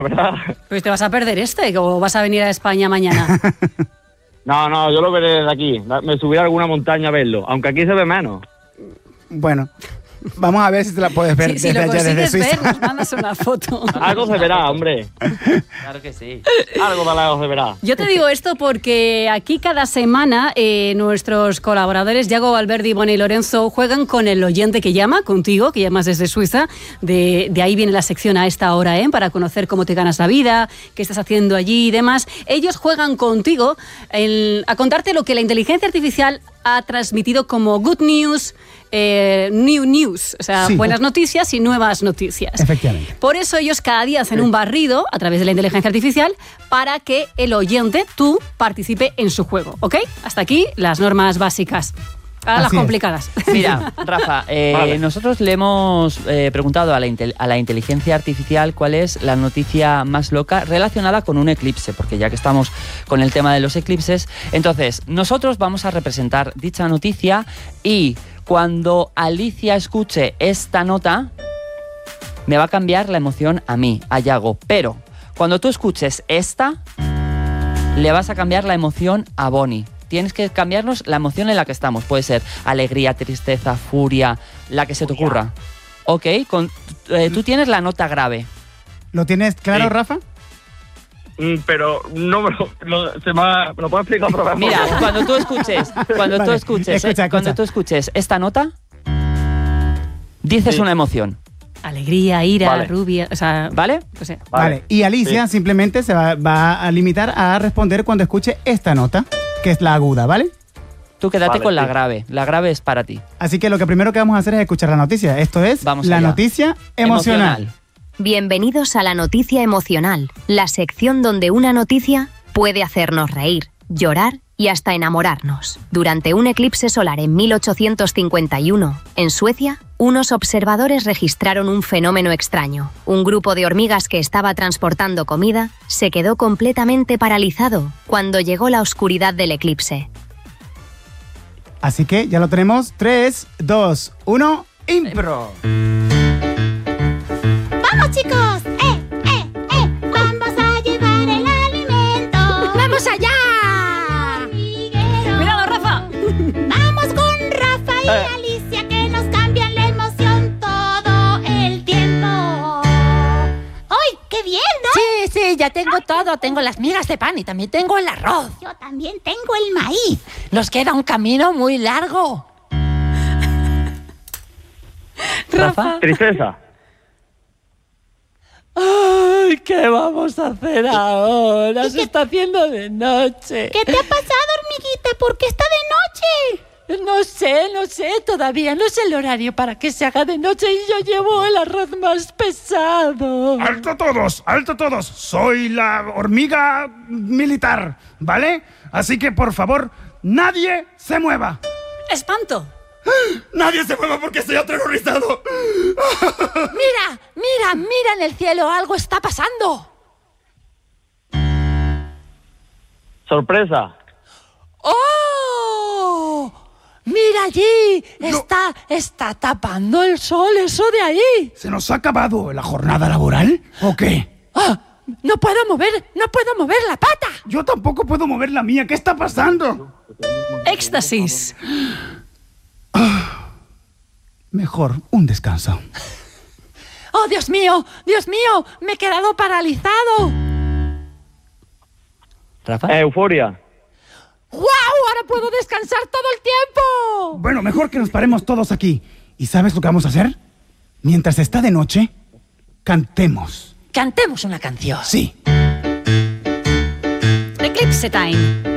¿verdad? Pues te vas a perder o vas a venir a España mañana. No, yo lo veré desde aquí. Me subiré a alguna montaña a verlo, aunque aquí se ve menos. Bueno, vamos a ver si te la puedes ver si desde lo allá, desde consigues Suiza. ver, nos mandas una foto. Algo se verá, hombre. Claro que sí. Algo para algo se verá. Yo te digo esto porque aquí cada semana nuestros colaboradores, Yago, Valverde, Ivonne y Lorenzo, juegan con el oyente que llama, contigo, que llamas desde Suiza. De ahí viene la sección a esta hora, para conocer cómo te ganas la vida, qué estás haciendo allí y demás. Ellos juegan contigo a contarte lo que la inteligencia artificial ha transmitido como good news, new news, o sea, sí, buenas noticias y nuevas noticias. Efectivamente. Por eso ellos cada día hacen un barrido a través de la inteligencia artificial para que el oyente, tú, participe en su juego, ¿ok? Hasta aquí las normas básicas. Ahora las complicadas. Mira, Rafa, vale. Nosotros le hemos preguntado a la inteligencia artificial cuál es la noticia más loca relacionada con un eclipse, porque ya que estamos con el tema de los eclipses, entonces nosotros vamos a representar dicha noticia y cuando Alicia escuche esta nota, me va a cambiar la emoción a mí, a Yago, pero cuando tú escuches esta, le vas a cambiar la emoción a Bonnie. Tienes que cambiarnos la emoción en la que estamos. Puede ser alegría, tristeza, furia, la que se te ocurra. Ok, tú tienes la nota grave. ¿Lo tienes claro, sí, Rafa? Pero no me lo puedo explicar otra vez. Mira, cuando tú escuches esta nota, dices una emoción. Alegría, ira, rubia, o sea, ¿vale? O sea, vale. Y Alicia simplemente se va a limitar a responder cuando escuche esta nota, que es la aguda, ¿vale? Tú quédate con la grave. La grave es para ti. Así que lo que primero que vamos a hacer es escuchar la noticia. Esto es la noticia emocional. Bienvenidos a la noticia emocional, la sección donde una noticia puede hacernos reír, llorar y hasta enamorarnos. Durante un eclipse solar en 1851, en Suecia, unos observadores registraron un fenómeno extraño. Un grupo de hormigas que estaba transportando comida se quedó completamente paralizado cuando llegó la oscuridad del eclipse. Así que ya lo tenemos. 3, 2, 1, impro. ¡Vamos, chicos! ¡Vamos a llevar el alimento! ¡Vamos allá! ¡Cuidado, Rafa! ¡Vamos con Rafa y Alicia que nos cambian la emoción todo el tiempo! ¡Ay, qué bien, ¿no? Sí, ya tengo todo. Tengo las migas de pan y también tengo el arroz. Yo también tengo el maíz. Nos queda un camino muy largo. Rafa. Tristeza. ¡Ay! ¿Qué vamos a hacer ahora? Se está haciendo de noche. ¿Qué te ha pasado, hormiguita? ¿Por qué está de noche? No sé. Todavía no es el horario para que se haga de noche y yo llevo el arroz más pesado. ¡Alto todos! Soy la hormiga militar, ¿vale? Así que, por favor, nadie se mueva. ¡Espanto! ¡Nadie se mueva porque estoy aterrorizado! Mira en el cielo, algo está pasando. Sorpresa. ¡Oh! Mira allí, está tapando el sol, eso de ahí. ¿Se nos ha acabado la jornada laboral o qué? No puedo mover la pata. Yo tampoco puedo mover la mía. ¿Qué está pasando? Éxtasis. Mejor un descanso. ¡Oh, Dios mío! ¡Me he quedado paralizado! ¿Rafa? Euforia. ¡Guau! ¡Ahora puedo descansar todo el tiempo! Bueno, mejor que nos paremos todos aquí. ¿Y sabes lo que vamos a hacer? Mientras está de noche, cantemos. Cantemos una canción. Sí. Eclipse time.